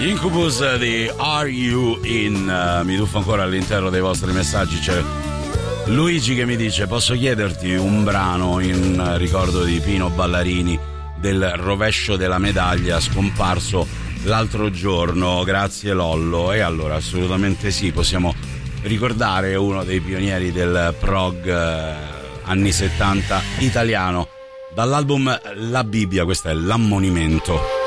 Incubus di Are You In? Mi tuffo ancora all'interno dei vostri messaggi. C'è Luigi che mi dice: posso chiederti un brano in ricordo di Pino Ballarini, del rovescio della medaglia, scomparso l'altro giorno? Grazie Lollo. E allora assolutamente sì, possiamo ricordare uno dei pionieri del prog anni 70 italiano. Dall'album La Bibbia, questo è L'Ammonimento.